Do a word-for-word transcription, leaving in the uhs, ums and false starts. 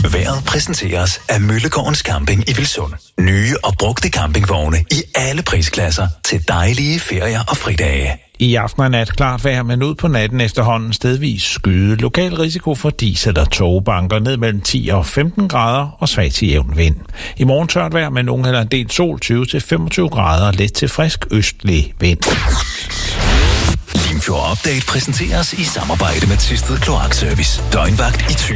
Vejret præsenteres af Møllegårdens Camping i Vilsund. Nye og brugte campingvogne i alle prisklasser til dejlige ferier og fridage. I aften og nat klart vejr, men ud på natten efterhånden stedvis skyde. Lokal risiko for dis eller togbanker ned mellem ti og femten grader og svag til jævn vind. I morgen tørt vejr med nogen eller en del sol, tyve til femogtyve grader, let til frisk østlig vind. Limfjord Update præsenteres i samarbejde med Thisted Kloakservice. Døgnvagt i Thy